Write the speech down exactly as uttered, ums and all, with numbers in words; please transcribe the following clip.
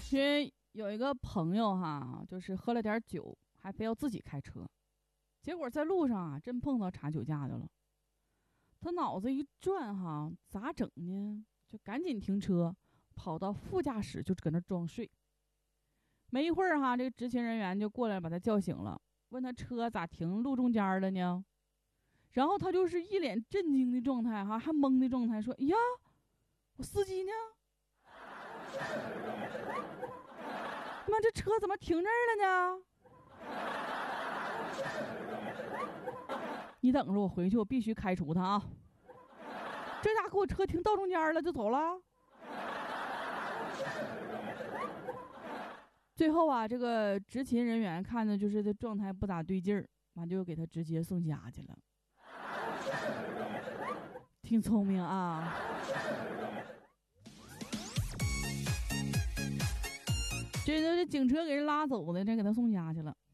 因为有一个朋友哈，就是喝了点酒，还非要自己开车，结果在路上啊，真碰到查酒驾的了。他脑子一转哈，咋整呢？就赶紧停车，跑到副驾驶就搁那装睡。没一会儿哈，这个执勤人员就过来把他叫醒了，问他车咋停路中间了呢？然后他就是一脸震惊的状态哈，还懵的状态，说：“呀，我司机呢？妈，这车怎么停这儿了呢？你等着我回去，我必须开除他啊！这家给我车停道中间了就走了。”最后啊，这个执勤人员看的就是这状态不咋对劲儿，完就给他直接送家去了。挺聪明啊。这都是警车给人拉走的，这给他送家去了。